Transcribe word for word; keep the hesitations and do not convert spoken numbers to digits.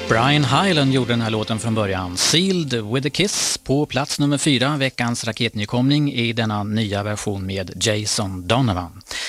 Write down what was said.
Brian Hyland gjorde den här låten från början. Sealed with a Kiss på plats nummer fyra, veckans raketnykomling i denna nya version med Jason Donovan.